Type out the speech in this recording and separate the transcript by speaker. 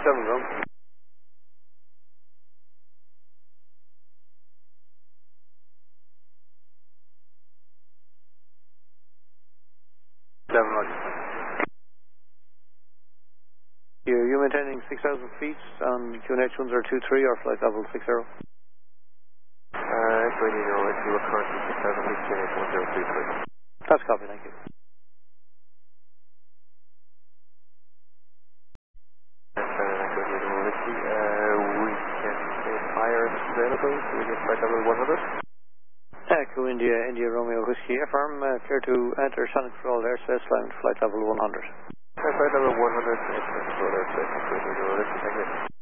Speaker 1: 7 go. 7, roger. You maintaining 6,000 feet on QNH 1023 or flight level 60?
Speaker 2: Radio, if you were currently 6,000 feet, QNH 1023.
Speaker 1: That's copy, thank you.
Speaker 2: We can get higher available. Do we get flight level 100?
Speaker 1: Echo India Romeo Whiskey, affirm, clear to enter Sonic Control airspace line, flight level 100.
Speaker 2: Flight level 100, control airspace, thank you.